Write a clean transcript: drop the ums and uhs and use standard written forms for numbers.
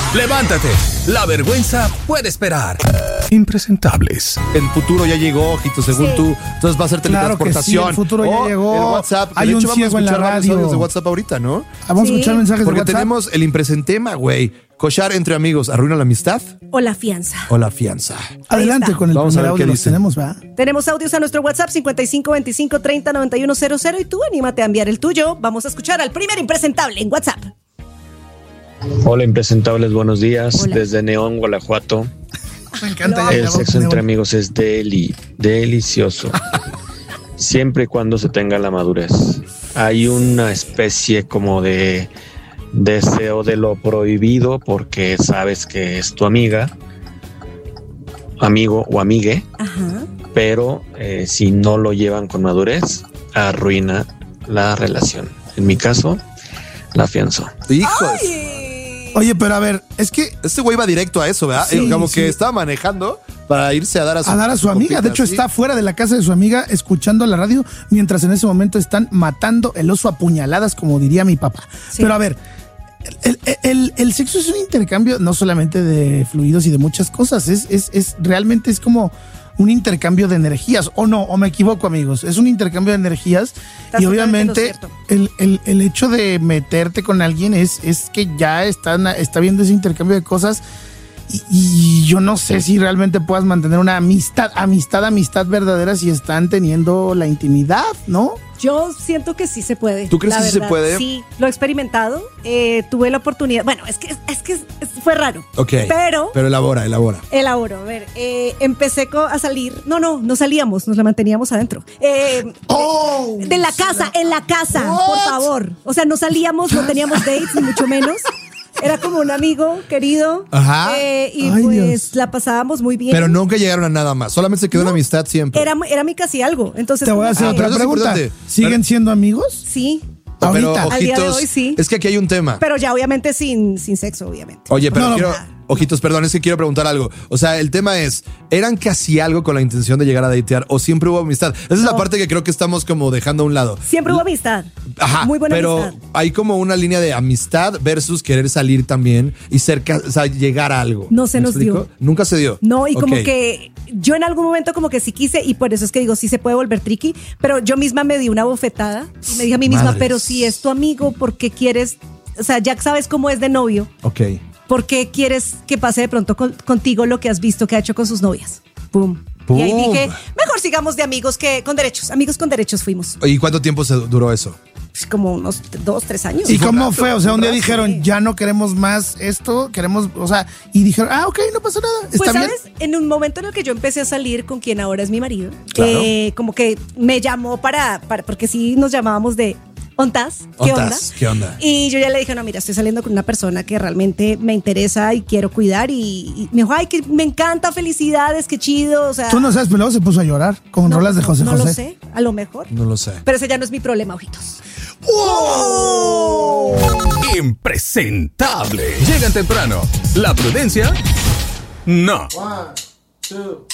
Levántate, la vergüenza puede esperar. Impresentables. El futuro ya llegó, Ojito, según tú. Entonces va a ser teletransportación. Claro que sí, el futuro ya llegó. El WhatsApp. Hay un ciego en la radio. De WhatsApp ahorita, ¿no? Vamos a escuchar mensajes Porque de WhatsApp. tenemos el impresentema, güey. Cochar entre amigos, ¿arruina la amistad O la fianza. o la fianza? Adelante con el Vamos a primer ver qué audio. Los dicen. tenemos, ¿verdad? Tenemos audios a nuestro WhatsApp 5525309100 y tú anímate a enviar el tuyo. Vamos a escuchar al primer impresentable en WhatsApp. Hola impresentables, buenos días. Hola. Desde Neón, Guanajuato. Me encanta. Hola. ya El la voz sexo de entre Neón. amigos es delicioso. Siempre y cuando se tenga la madurez. Hay una especie como de deseo de lo prohibido porque sabes que es tu amiga, amigo o amigue, Ajá. pero si no lo llevan con madurez, arruina la relación. En mi caso, la fianzó. Hijos. Oye, pero a ver, es que Este güey va directo a eso, ¿verdad? Sí, Como sí. que estaba manejando para irse a dar a su amiga. De hecho, ¿sí? está fuera de la casa de su amiga escuchando la radio, mientras en ese momento están matando el oso a puñaladas, como diría mi papá. Sí. Pero a ver, el sexo es un intercambio no solamente de fluidos y de muchas cosas, realmente es como un intercambio de energías, o no, o me equivoco, amigos, es un intercambio de energías. Estás Y totalmente obviamente en lo el hecho de meterte con alguien es que ya está viendo ese intercambio de cosas. Y yo no sé si realmente puedas mantener una amistad verdadera si están teniendo la intimidad, ¿no? Yo siento que sí se puede. ¿Tú crees la que sí se verdad. puede? Sí, lo he experimentado. Tuve la oportunidad. Bueno, es que fue raro. Ok. Pero elabora. elaboro. A ver, empecé a salir. No salíamos, nos la manteníamos adentro. En la casa, por favor. O sea, no salíamos, no teníamos dates, ni mucho menos. Era como un amigo querido. Ajá. Y Ay, pues Dios. la pasábamos muy bien. Pero nunca llegaron a nada más. Solamente se quedó una amistad siempre. Era mi casi algo. Entonces, Te voy a hacer como que- otra pero eso es pregunta. importante. ¿Siguen siendo amigos? Sí, Pero, ahorita. Al día de ojitos, hoy, sí. es que aquí hay un tema. pero ya obviamente sin sexo, obviamente. Oye, pero No, quiero... Ojitos, perdón, es que quiero preguntar algo. O sea, el tema es, ¿eran casi algo con la intención de llegar a datear o siempre hubo amistad? Esa es la No. parte que creo que estamos como dejando a un lado. Siempre hubo amistad. Ajá, Muy buena pero amistad. hay como una línea de amistad versus querer salir también y o sea, llegar a algo. No se ¿Me nos explico? dio. Nunca se dio. No, y como Ok. que yo en algún momento como que sí quise, y por eso es que digo, sí se puede volver tricky, pero yo misma me di una bofetada y me dije a mí misma, Madres. pero si es tu amigo, ¿por qué quieres? O sea, ya sabes cómo es de novio, Ok. ¿por qué quieres que pase de pronto contigo lo que has visto que ha hecho con sus novias? Pum. Pum. Y ahí dije, mejor sigamos de amigos que con derechos. Amigos con derechos fuimos. ¿Y cuánto tiempo se duró eso? Pues, como unos 2, 3 años. ¿Y cómo fue? O sea, un día rato, dijeron, sí. ya no queremos más esto, queremos, o sea, y dijeron, ok, no pasa nada, está Pues, bien. ¿sabes? En un momento en el que yo empecé a salir con quien ahora es mi marido, Claro. como que me llamó para, porque sí nos llamábamos de ¿ontas? ¿Qué onda? ¿Ontas? ¿Qué onda? Y yo ya le dije, no, mira, estoy saliendo con una persona que realmente me interesa y quiero cuidar. Y me dijo, ay, que me encanta, felicidades, qué chido. O sea, Tú no sabes, pero luego se puso a llorar con no, rolas de José no José. lo sé, a lo mejor. No lo sé. Pero ese ya no es mi problema, ojitos. Impresentable. Llegan temprano. La prudencia, no.